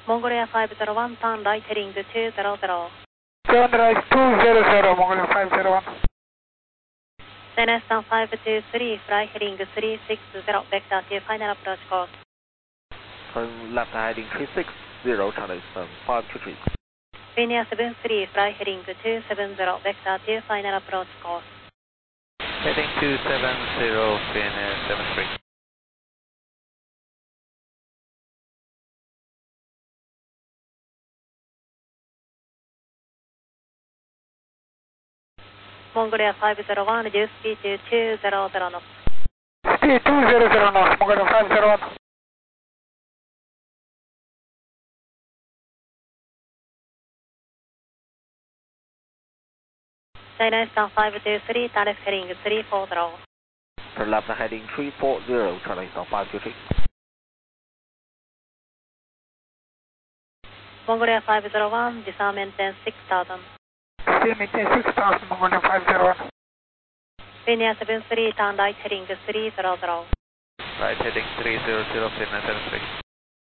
Mongolia 501, turn right heading 200. Turn right 200, Mongolia 501. China Eastern 523, fly heading 360, vector to final approach course. Turn left heading 360, China Eastern 523. Linear 73, fly heading 270, vector to final approach course. Heading 270, Linear 73. Mongolia 501, reduce speed to 200 knots. Speed 200 knots, Mongolia 501. China Eastern 523, turn left heading 340. Turn left heading 340, China Eastern 523. Mongolia 501, disarm maintain 6000. Maintain 6000, Mongolia 501. Linear 73, turn right heading 300. Right heading 300, Linear 73.